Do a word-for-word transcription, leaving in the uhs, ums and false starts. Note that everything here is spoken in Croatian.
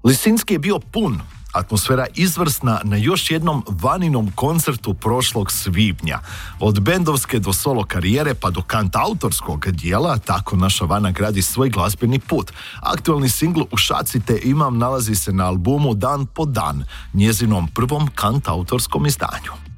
Lisinski je bio pun, atmosfera izvrsna na još jednom Vaninom koncertu prošlog svibnja. Od bendovske do solo karijere pa do kantautorskog dijela, tako naša Vana gradi svoj glazbeni put. Aktualni singl Ušaci te imam nalazi se na albumu Dan po dan, njezinom prvom kantautorskom izdanju.